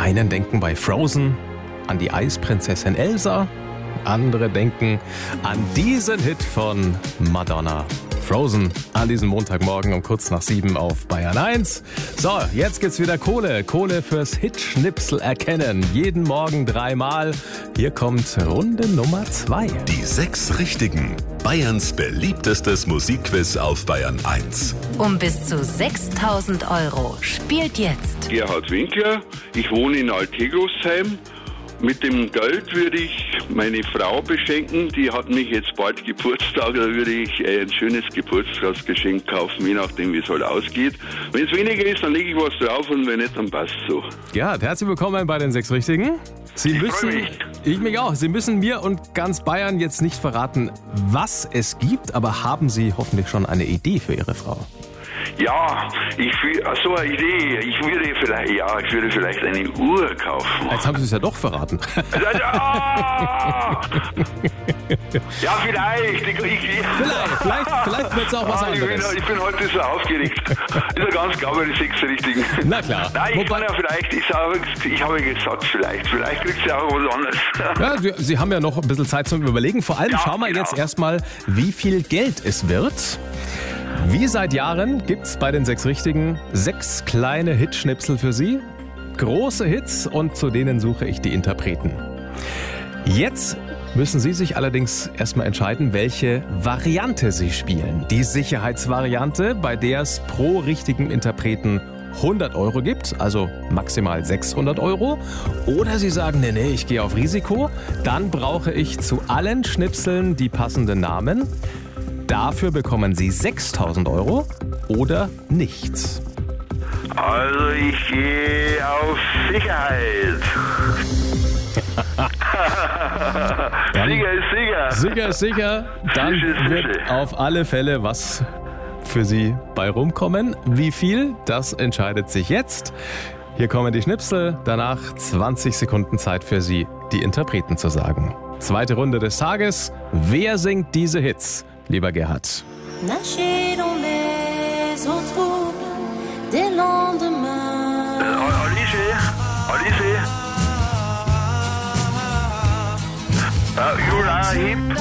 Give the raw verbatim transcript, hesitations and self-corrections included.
einen denken bei Frozen an die Eisprinzessin Elsa, andere denken an diesen Hit von Madonna. Frozen an diesem Montagmorgen um kurz nach sieben auf Bayern eins. So, jetzt gibt's wieder Kohle. Kohle fürs Hitschnipsel erkennen. Jeden Morgen dreimal. Hier kommt Runde Nummer zwei. Die sechs Richtigen. Bayerns beliebtestes Musikquiz auf Bayern eins. Um bis zu sechstausend Euro. Spielt jetzt Gerhard Winkler. Ich wohne in Altegrosheim. Mit dem Geld würde ich meine Frau beschenken, die hat mich jetzt bald Geburtstag, da würde ich ein schönes Geburtstagsgeschenk kaufen, je nachdem wie es halt ausgeht. Wenn es weniger ist, dann lege ich was drauf und wenn nicht, dann passt so. Ja, herzlich willkommen bei den sechs Richtigen. Sie Ich müssen, freu mich. ich mich auch, Sie müssen mir und ganz Bayern jetzt nicht verraten, was es gibt, aber haben Sie hoffentlich schon eine Idee für Ihre Frau? Ja, ich will, so eine Idee, ich würde vielleicht, ja, ich würde vielleicht eine Uhr kaufen. Jetzt haben Sie es ja doch verraten. Ah! Ja, vielleicht. Ich, ich, Vielleicht, vielleicht, vielleicht wird es auch was Ah, ich, bin, anderes. ich bin heute so aufgeregt. Ist ja ganz klar bei den sechs Richtigen. Na klar. Nein, ich Wobei- kann ja vielleicht, ich, sage, ich habe gesagt vielleicht, vielleicht kriegt sie auch was anderes. Ja, Sie, Sie haben ja noch ein bisschen Zeit zum Überlegen. Vor allem Ja, schauen wir genau. jetzt erstmal, wie viel Geld es wird. Wie seit Jahren gibt es bei den sechs Richtigen sechs kleine Hitschnipsel für Sie. Große Hits und zu denen suche ich die Interpreten. Jetzt müssen Sie sich allerdings erstmal entscheiden, welche Variante Sie spielen. Die Sicherheitsvariante, bei der es pro richtigen Interpreten hundert Euro gibt, also maximal sechshundert Euro. Oder Sie sagen, nee, nee, ich gehe auf Risiko. Dann brauche ich zu allen Schnipseln die passenden Namen. Dafür bekommen Sie sechstausend Euro oder nichts. Also ich gehe auf Sicherheit. Dann- Sicher ist sicher. Sicher ist sicher, dann Fische ist wird Fische. auf alle Fälle was für Sie bei rumkommen. Wie viel, das entscheidet sich jetzt. Hier kommen die Schnipsel, danach zwanzig Sekunden Zeit für Sie, die Interpreten zu sagen. Zweite Runde des Tages. Wer singt diese Hits? Lieber Gerhard. Nager dans les eaux troubles des lendemains. Alice, Alice. Uh, Uriah Heep.